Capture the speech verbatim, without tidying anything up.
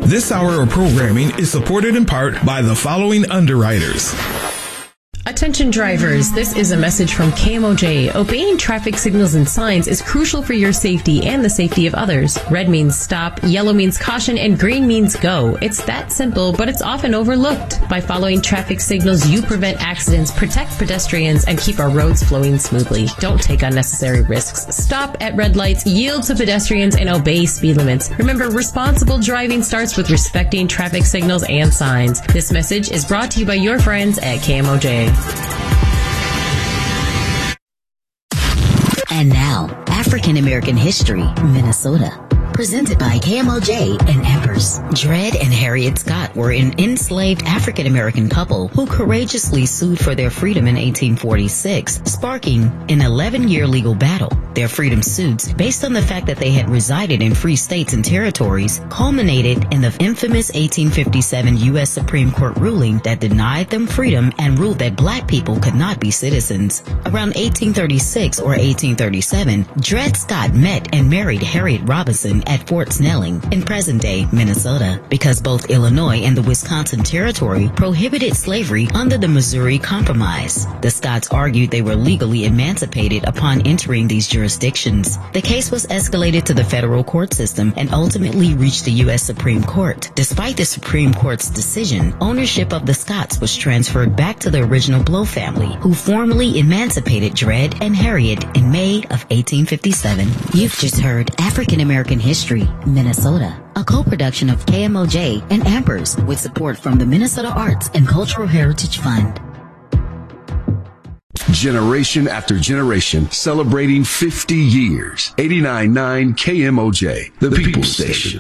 This hour of programming is supported in part by the following underwriters. Attention drivers, this is a message from K M O J. Obeying traffic signals and signs is crucial for your safety and the safety of others. Red means stop, yellow means caution, and green means go. It's that simple, but it's often overlooked. By following traffic signals, you prevent accidents, protect pedestrians, and keep our roads flowing smoothly. Don't take unnecessary risks. Stop at red lights, yield to pedestrians, and obey speed limits. Remember, responsible driving starts with respecting traffic signals and signs. This message is brought to you by your friends at K M O J. And now, African American History, Minnesota. Presented by K M O J and Empress. Dred and Harriet Scott were an enslaved African American couple who courageously sued for their freedom in eighteen forty-six, sparking an eleven-year legal battle. Their freedom suits, based on the fact that they had resided in free states and territories, culminated in the infamous eighteen fifty-seven U S Supreme Court ruling that denied them freedom and ruled that black people could not be citizens. Around eighteen thirty-six or eighteen thirty-seven, Dred Scott met and married Harriet Robinson at Fort Snelling in present-day Minnesota, because both Illinois and the Wisconsin Territory prohibited slavery under the Missouri Compromise. The Scotts argued they were legally emancipated upon entering these jurisdictions. The case was escalated to the federal court system and ultimately reached the U S Supreme Court. Despite the Supreme Court's decision, ownership of the Scotts was transferred back to the original Blow family, who formally emancipated Dred and Harriet in May of eighteen fifty-seven. You've just heard African American History, Minnesota, a co-production of K M O J and Amber's with support from the Minnesota Arts and Cultural Heritage Fund. Generation after generation, celebrating fifty years. eighty-nine point nine K M O J, the, the People Station.